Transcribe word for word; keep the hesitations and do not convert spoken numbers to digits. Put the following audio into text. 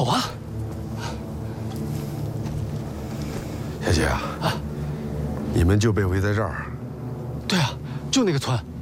走啊！ 小姐啊，啊，你们就被围在这儿？ 对啊，就那个村。